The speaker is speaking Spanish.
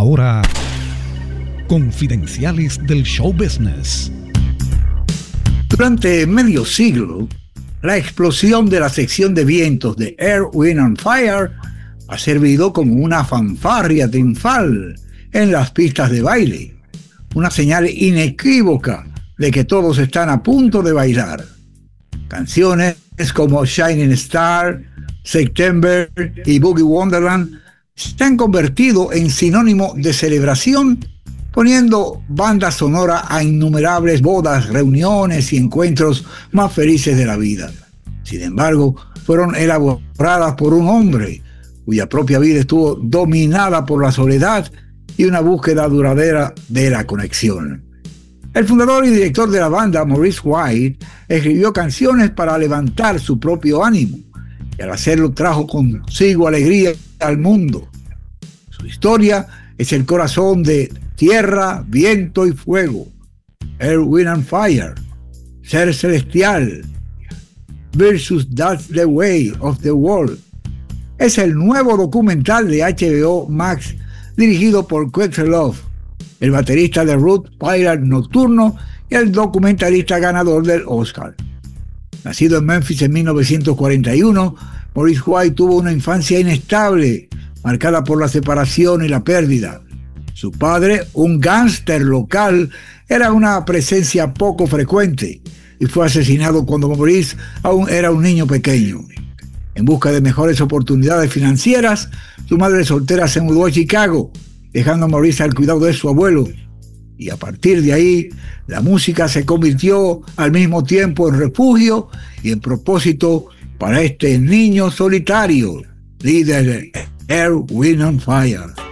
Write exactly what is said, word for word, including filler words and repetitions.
ahora Confidenciales del Show Business. Durante medio siglo, la explosión de la sección de vientos de Earth, Wind and Fire ha servido como una fanfarria triunfal en las pistas de baile, una señal inequívoca de que todos están a punto de bailar. Canciones como Shining Star, September y Boogie Wonderland se han convertido en sinónimo de celebración, poniendo banda sonora a innumerables bodas, reuniones y encuentros más felices de la vida. Sin embargo, fueron elaboradas por un hombre cuya propia vida estuvo dominada por la soledad y una búsqueda duradera de la conexión. El fundador y director de la banda, Maurice White, escribió canciones para levantar su propio ánimo, y al hacerlo trajo consigo alegría al mundo. Su historia es el corazón de Tierra, Viento y Fuego, Earth, Wind and Fire, Ser Celestial, versus That's the Way of the World. Es el nuevo documental de H B O Max dirigido por Questlove, el baterista de Root, Pilot Nocturno y el documentalista ganador del Oscar. Nacido en Memphis en mil novecientos cuarenta y uno, Maurice White tuvo una infancia inestable, marcada por la separación y la pérdida. Su padre, un gángster local, era una presencia poco frecuente y fue asesinado cuando Maurice aún era un niño pequeño. En busca de mejores oportunidades financieras, su madre soltera se mudó a Chicago, dejando a Maurice al cuidado de su abuelo. Y a partir de ahí, la música se convirtió al mismo tiempo en refugio y en propósito para este niño solitario, líder de Earth, Wind and Fire.